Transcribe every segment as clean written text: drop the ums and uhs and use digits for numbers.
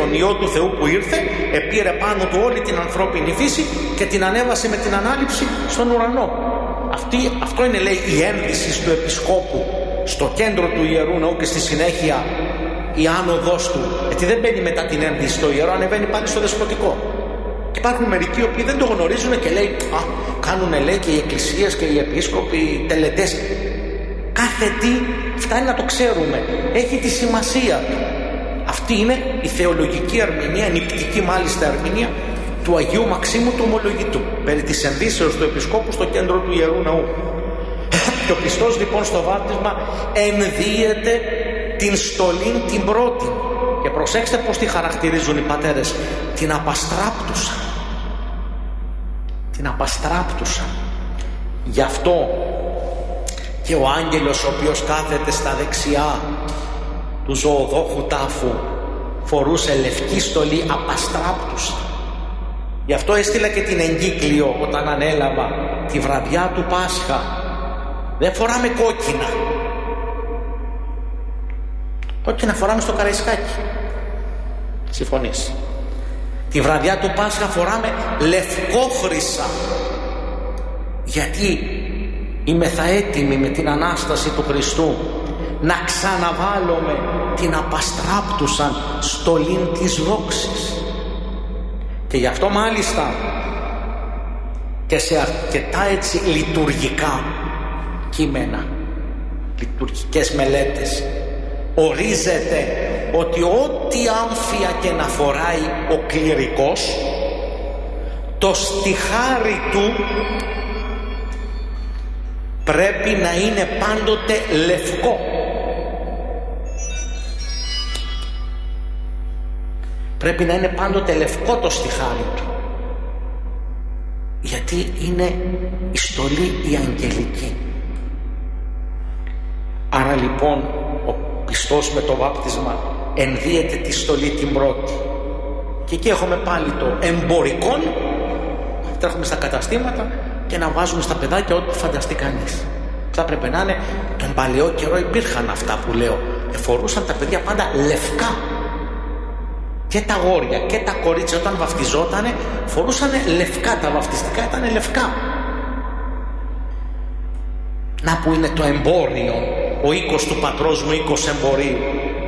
τον Υιό του Θεού που ήρθε, επήρε πάνω του όλη την ανθρώπινη φύση και την ανέβασε με την ανάληψη στον ουρανό. Αυτό είναι, λέει, η ένδυση του Επισκόπου στο κέντρο του Ιερού Ναού και στη συνέχεια η άνοδος του. Γιατί δεν μπαίνει μετά την ένδυση στο ιερό, ανεβαίνει πάλι στο δεσποτικό. Και υπάρχουν μερικοί οι οποίοι δεν το γνωρίζουν και λέει, κάνουν, λέει, και οι εκκλησίες και οι επίσκοποι τελετές. Κάθε τι φτάνει να το ξέρουμε, έχει τη σημασία του. Αυτή είναι η θεολογική ερμηνεία, νηπτική μάλιστα ερμηνεία του Αγίου Μαξίμου του Ομολογητού περί της ενδύσεως του Επισκόπου στο κέντρο του Ιερού Ναού. Και ο πιστός λοιπόν στο βάπτισμα ενδύεται την στολή την πρώτη. Και προσέξτε πως τη χαρακτηρίζουν οι πατέρες, την απαστράπτουσα. Την απαστράπτουσα. Γι' αυτό και ο άγγελος ο οποίος κάθεται στα δεξιά του ζωοδόχου τάφου φορούσε λευκή στολή απαστράπτουσα. Γι' αυτό έστειλα και την εγκύκλιο όταν ανέλαβα τη βραδιά του Πάσχα. Δεν φοράμε κόκκινα. Κόκκινα φοράμε στο Καραϊσκάκι. Συμφωνείς? Τη βραδιά του Πάσχα φοράμε λευκόχρυσα. Γιατί είμεθα έτοιμοι με την Ανάσταση του Χριστού να ξαναβάλουμε την απαστράπτουσαν στολήν της δόξης. Και γι' αυτό μάλιστα και σε αρκετά έτσι λειτουργικά κείμενα, λειτουργικές μελέτες, ορίζεται ότι ό,τι άμφια και να φοράει ο κληρικός, το στιχάρι του πρέπει να είναι πάντοτε λευκό. Πρέπει να είναι πάντοτε λευκό το στιχάρι του. Γιατί είναι η στολή η αγγελική. Άρα λοιπόν ο πιστός με το βάπτισμα ενδύεται τη στολή την πρώτη. Και εκεί έχουμε πάλι το εμπορικό. Τρέχουμε στα καταστήματα και να βάζουμε στα παιδάκια ό,τι φανταστεί κανείς. Θα πρέπει να είναι, τον παλαιό καιρό υπήρχαν αυτά που λέω. Φορούσαν τα παιδιά πάντα λευκά. Και τα αγόρια και τα κορίτσια όταν βαφτιζότανε φορούσαν λευκά, τα βαφτιστικά ήταν λευκά. Να που είναι το εμπόριο, ο οίκος του πατρός μου, οίκος εμπορίου.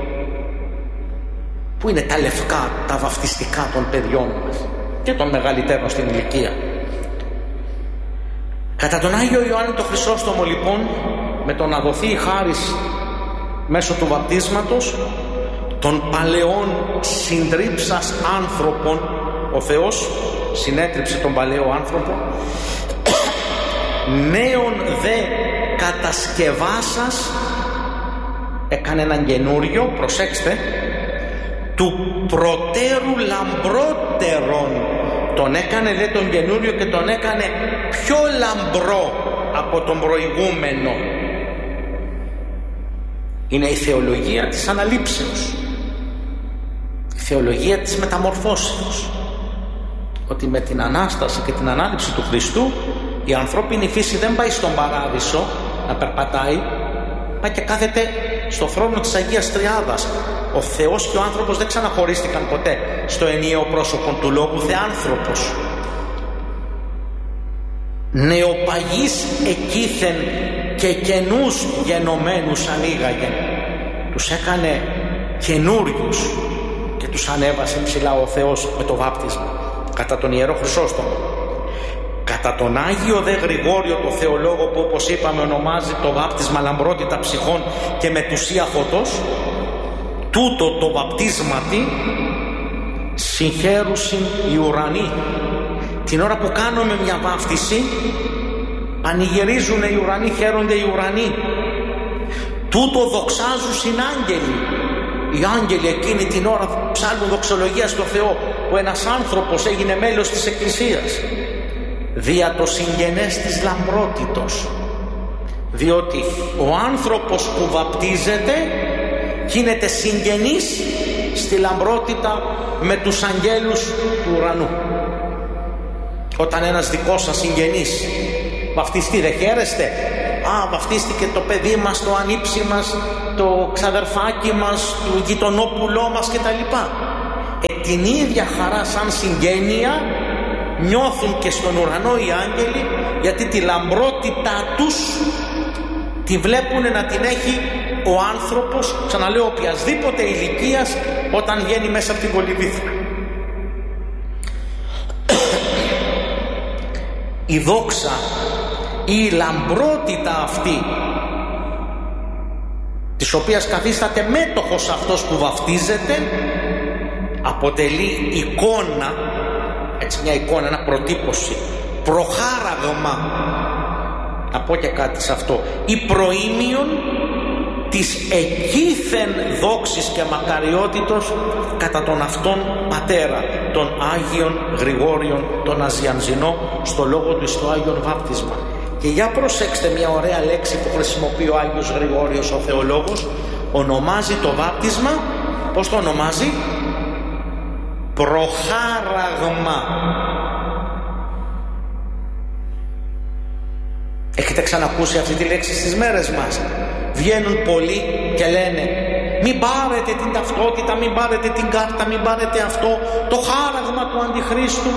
Πού είναι τα λευκά, τα βαφτιστικά των παιδιών μας και των μεγαλύτερων στην ηλικία. Κατά τον Άγιο Ιωάννη το Χρυσόστομο λοιπόν, με το να δοθεί η χάρις μέσω του βαπτίσματος, των παλαιών συντρίψας άνθρωπων, ο Θεός συνέτριψε τον παλαιό άνθρωπο, νέον δε κατασκευάσας έκανε έναν καινούριο, προσέξτε, του προτέρου λαμπρότερον, τον έκανε δε τον καινούριο και τον έκανε πιο λαμπρό από τον προηγούμενο. Είναι η θεολογία της αναλήψεως, η θεολογία της μεταμορφώσεως, ότι με την Ανάσταση και την Ανάληψη του Χριστού η ανθρώπινη φύση δεν πάει στον παράδεισο να περπατάει, πάει και κάθεται στο θρόνο της Αγίας Τριάδας. Ο Θεός και ο άνθρωπος δεν ξαναχωρίστηκαν ποτέ στο ενιαίο πρόσωπο του Λόγου Θεάνθρωπος. Νεοπαγείς εκείθεν και καινούς γενομένους ανοίγαγεν. Τους έκανε καινούριους και τους ανέβασε ψηλά ο Θεός με το βάπτισμα κατά τον Ιερό Χρυσόστομο. Κατά τον Άγιο δε Γρηγόριο το Θεολόγο, που όπως είπαμε ονομάζει το βάπτισμα λαμπρότητα ψυχών και μετουσία φωτός, τούτο το βαπτίσματι συγχαίρουσιν οι ουρανοί. Την ώρα που κάνουμε μια βάφτιση πανηγυρίζουν οι ουρανοί, χαίρονται οι ουρανοί. Τούτο δοξάζουσιν άγγελοι. Οι άγγελοι εκείνη την ώρα ψάλουν δοξολογία στο Θεό που ένας άνθρωπος έγινε μέλος της Εκκλησίας δια το συγγενές της λαμπρότητος, διότι ο άνθρωπος που βαπτίζεται γίνεται συγγενής στη λαμπρότητα με τους αγγέλους του ουρανού. Όταν ένας δικός σας συγγενής βαφτιστεί, δεν χαίρεστε? Βαφτίστηκε το παιδί μας, το ανήψι μας, το ξαδερφάκι μας, το γειτονόπουλό μας κτλ. την ίδια χαρά σαν συγγένεια νιώθουν και στον ουρανό οι άγγελοι, γιατί τη λαμπρότητά τους τη βλέπουν να την έχει ο άνθρωπος, ξαναλέω, οποιασδήποτε ηλικίας, όταν βγαίνει μέσα από την κολυβήθρα. Η δόξα, η λαμπρότητα αυτή, της οποίας καθίσταται μέτοχος αυτός που βαφτίζεται, αποτελεί εικόνα, έτσι μια εικόνα, ένα προτύπωση, προχάραγμα, να πω και κάτι σε αυτό, ή προήμιον της εκείθεν δόξης και μακαριότητος κατά τον αυτόν πατέρα, τον Άγιον Γρηγόριον τον Αζιανζινό, στο λόγο του στο Άγιον Βάπτισμα. Και για προσέξτε μια ωραία λέξη που χρησιμοποιεί ο Άγιος Γρηγόριος ο θεολόγος, ονομάζει το βάπτισμα, πώς το ονομάζει? Προχάραγμα. Έχετε ξανακούσει αυτή τη λέξη στις μέρες μας? Βγαίνουν πολλοί και λένε μην πάρετε την ταυτότητα, μην πάρετε την κάρτα, μην πάρετε αυτό, το χάραγμα του Αντιχρίστου.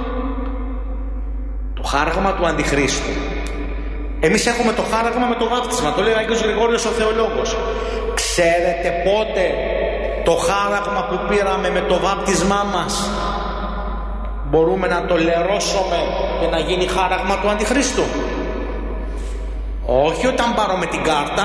Το χάραγμα του Αντιχρίστου. Εμείς έχουμε το χάραγμα με το βάπτισμα, το λέει ο Άγιος Γρηγόριος ο θεολόγος. Ξέρετε πότε το χάραγμα που πήραμε με το βάπτισμά μας μπορούμε να το λερώσουμε και να γίνει χάραγμα του Αντιχρίστου? Όχι όταν πάρω με την κάρτα,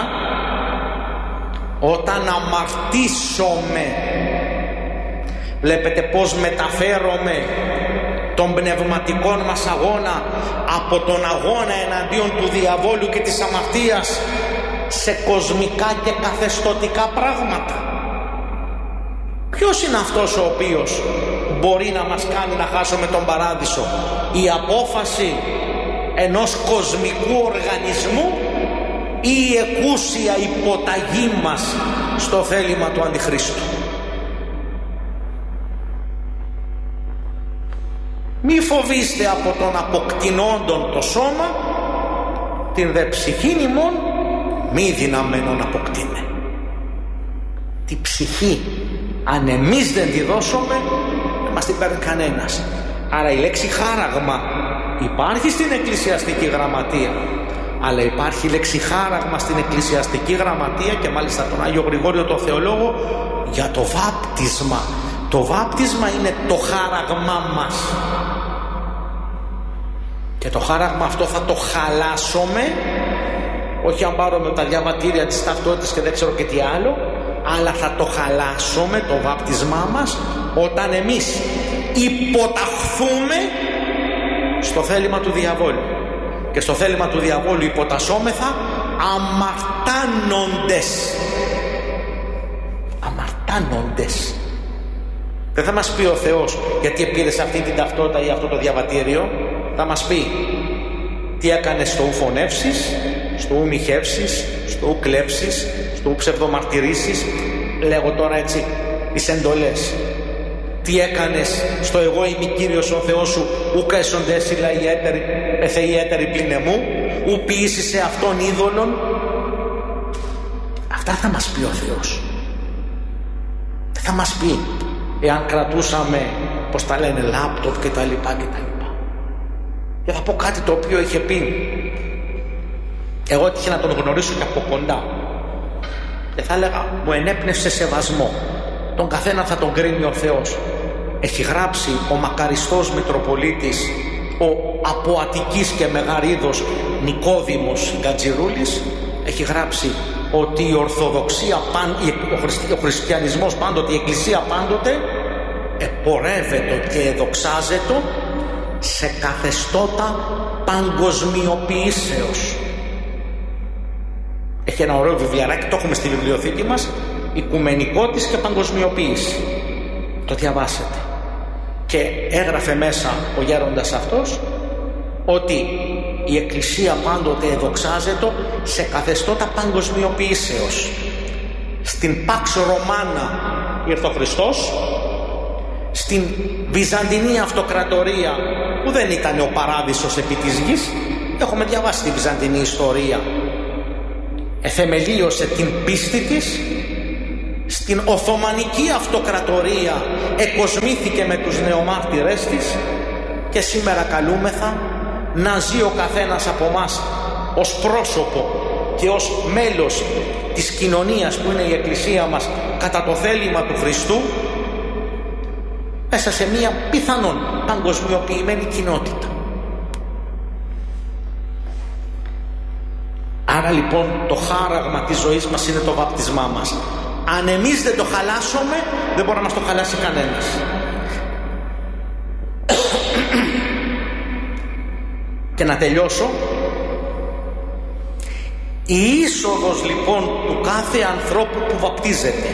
όταν αμαρτήσομαι. Βλέπετε πως μεταφέρομαι τον πνευματικό μας αγώνα από τον αγώνα εναντίον του διαβόλου και της αμαρτίας σε κοσμικά και καθεστωτικά πράγματα. Ποιος είναι αυτός ο οποίος μπορεί να μας κάνει να χάσουμε τον παράδεισο? Η απόφαση ενός κοσμικού οργανισμού ή η εκούσια υποταγή μας στο θέλημα του Αντιχρίστου? Μη φοβήστε από τον αποκτηνόντον το σώμα, την δε ψυχήν ημών μη δυναμένον αποκτήνε. Τη ψυχή, αν εμείς δεν τη δώσουμε, δεν μας την παίρνει κανένας. Άρα η λέξη χάραγμα υπάρχει στην εκκλησιαστική γραμματεία, αλλά υπάρχει η λέξη χάραγμα στην εκκλησιαστική γραμματεία και μάλιστα τον Άγιο Γρηγόριο το θεολόγο για το βάπτισμα. Το βάπτισμα είναι το χάραγμά μας. Και το χάραγμα αυτό θα το χαλάσουμε, όχι αν πάρουμε τα διαβατήρια της ταυτότητας και δεν ξέρω και τι άλλο, αλλά θα το χαλάσουμε το βάπτισμά μας όταν εμείς υποταχθούμε στο θέλημα του διαβόλου. Και στο θέλημα του διαβόλου υποτασσόμεθα αμαρτάνοντες. Αμαρτάνοντες. Δεν θα μας πει ο Θεός γιατί πήρες αυτή την ταυτότητα ή αυτό το διαβατήριο. Θα μας πει τι έκανες στο ου φωνεύσεις, στο ου μοιχεύσεις, στο ου κλέψεις, στο ου ψευδομαρτυρήσεις. Λέγω τώρα έτσι τις εντολές. Τι έκανες στο εγώ είμαι Κύριος ο Θεός σου, ου καίσονται εσύ θεοί έτεροι πλην εμού, ου ποιήσεις σε αυτόν είδωλον. Αυτά θα μας πει ο Θεός. Δεν θα μας πει εάν κρατούσαμε, πως τα λένε, λάπτοπ και τα λοιπά και τα λοιπά. Και θα πω κάτι το οποίο είχε πει. Εγώ έτυχε να τον γνωρίσω και από κοντά. Και θα έλεγα, μου ενέπνευσε σεβασμό. Τον καθένα θα τον κρίνει ο Θεός. Έχει γράψει ο μακαριστός Μητροπολίτης, ο από Αττικής και Μεγαρίδος Νικόδημος Γκατζιρούλης, έχει γράψει ότι η Ορθοδοξία, ο χριστιανισμός πάντοτε, η Εκκλησία πάντοτε επορεύεται και εδοξάζεται σε καθεστώτα παγκοσμιοποιήσεως. Έχει ένα ωραίο βιβλιαράκι, το έχουμε στη βιβλιοθήκη μας, Οικουμενικότης και Παγκοσμιοποίηση. Το διαβάσετε. Και έγραφε μέσα ο γέροντας αυτός ότι η Εκκλησία πάντοτε εδοξάζεται σε καθεστώτα παγκοσμιοποιήσεως. Στην Pax Romana ήρθε ο Χριστός, στην Βυζαντινή Αυτοκρατορία που δεν ήταν ο παράδεισος επί της γης, έχουμε διαβάσει τη Βυζαντινή ιστορία, εθεμελίωσε την πίστη της στην Οθωμανική Αυτοκρατορία εκοσμήθηκε με τους νεομάρτυρες της και σήμερα καλούμεθα να ζει ο καθένας από μας ως πρόσωπο και ως μέλος της κοινωνίας που είναι η Εκκλησία μας κατά το θέλημα του Χριστού μέσα σε μια πιθανόν παγκοσμιοποιημένη κοινότητα. Άρα λοιπόν το χάραγμα της ζωής μας είναι το βαπτισμά μας. Αν εμείς δεν το χαλάσουμε, δεν μπορεί να μας το χαλάσει κανένας. Και να τελειώσω. Η είσοδος λοιπόν του κάθε ανθρώπου που βαπτίζεται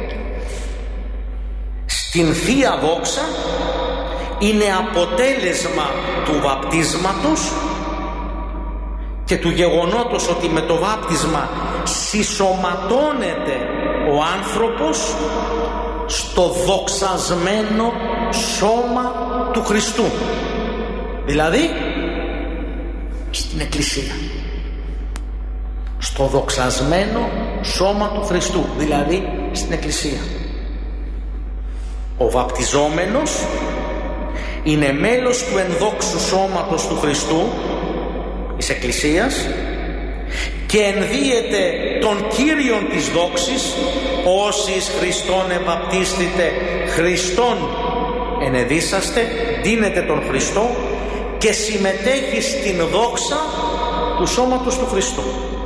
στην Θεία Δόξα είναι αποτέλεσμα του βαπτίσματος και του γεγονότος ότι με το βάπτισμα συσσωματώνεται ο άνθρωπος στο δοξασμένο σώμα του Χριστού, δηλαδή στην Εκκλησία, στο δοξασμένο σώμα του Χριστού, δηλαδή στην Εκκλησία. Ο βαπτιζόμενος είναι μέλος του ενδόξου σώματος του Χριστού, της Εκκλησίας, και ενδύεται τον Κύριον της δόξης, όσοι εις Χριστόν ευαπτίστητε, Χριστόν ενεδίσαστε, δίνετε τον Χριστό και συμμετέχει στην δόξα του σώματος του Χριστού.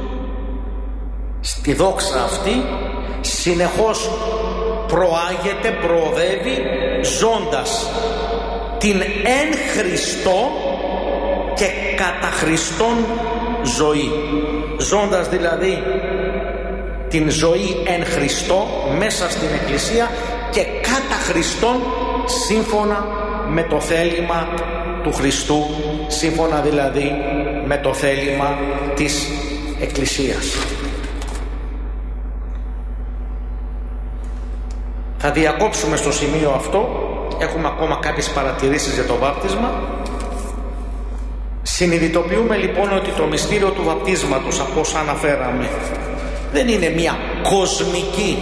Στη δόξα αυτή συνεχώς προάγεται, προοδεύει, ζώντας την εν Χριστώ και κατά Χριστόν ζωή, ζώντας δηλαδή την ζωή εν Χριστώ μέσα στην Εκκλησία και κατά Χριστόν σύμφωνα με το θέλημα του Χριστού, σύμφωνα δηλαδή με το θέλημα της Εκκλησίας. Θα διακόψουμε στο σημείο αυτό, έχουμε ακόμα κάποιες παρατηρήσεις για το βάπτισμα. Συνειδητοποιούμε λοιπόν ότι το μυστήριο του βαπτίσματος, από όσα αναφέραμε, δεν είναι μια κοσμική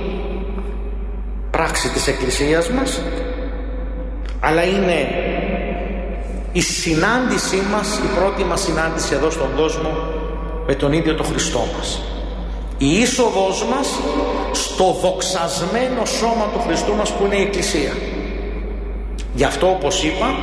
πράξη της Εκκλησίας μας, αλλά είναι η συνάντησή μας, η πρώτη μας συνάντηση εδώ στον κόσμο με τον ίδιο τον Χριστό μας. Η είσοδος μας στο δοξασμένο σώμα του Χριστού μας που είναι η Εκκλησία. Γι' αυτό, όπως είπα,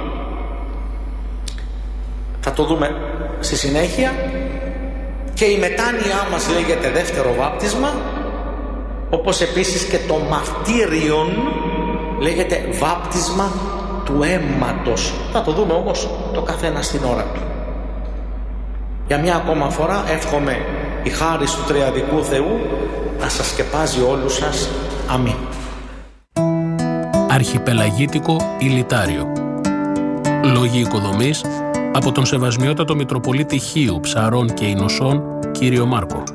θα το δούμε στη συνέχεια, και η μετάνοιά μας λέγεται δεύτερο βάπτισμα, όπως επίσης και το μαρτύριον λέγεται βάπτισμα του αίματος. Θα το δούμε όμως το καθένα στην ώρα του. Για μια ακόμα φορά εύχομαι η χάρις του Τριαδικού Θεού να σας σκεπάζει όλους σας. Αμήν. Αρχιπελαγίτικο Ηλιτάριο. Λόγοι οικοδομής από τον Σεβασμιότατο Μητροπολίτη Χίου, Ψαρών και Ινωσών, κύριο Μάρκο.